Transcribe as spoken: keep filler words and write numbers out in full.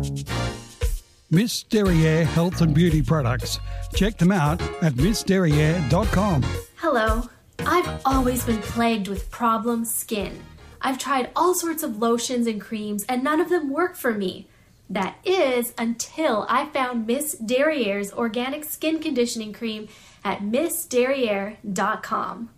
Miss Derriere Health and Beauty Products. Check them out at miss derriere dot com. Hello. I've always been plagued with problem skin. I've tried all sorts of lotions and creams and none of them work for me. That is until I found Miss Derriere's organic skin conditioning cream at miss derriere dot com.